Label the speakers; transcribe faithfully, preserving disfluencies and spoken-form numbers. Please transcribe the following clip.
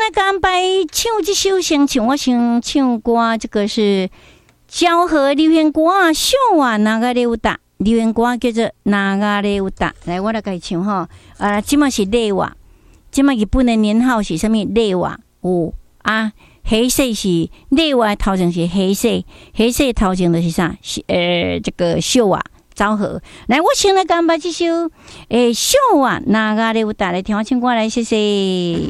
Speaker 1: 来甘拜唱这首先唱，我先唱歌，这个是昭和流行歌啊，秀啊，那个流达流行歌叫做那个流达。来，我来给唱哈。啊，即嘛是内话，即嘛日本的年号是啥物？内话有啊。黑色是内外头前是黑色，黑色头前就是啥？是呃这个秀啊，昭和。来，我先来甘拜这首诶秀啊，那个流达来听我唱歌来，谢谢。